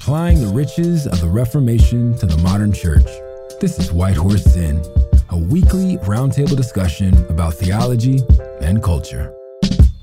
applying the riches of the Reformation to the modern church. This is White Horse Zen, a weekly roundtable discussion about theology and culture.